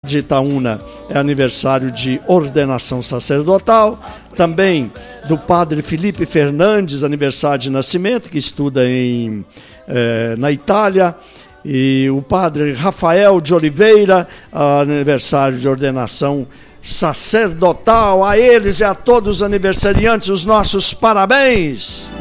de Itaúna é aniversário de ordenação sacerdotal. Também do padre Felipe Fernandes, aniversário de nascimento, que estuda na Itália. E o padre Rafael de Oliveira, aniversário de ordenação sacerdotal. A eles e a todos os aniversariantes, os nossos parabéns.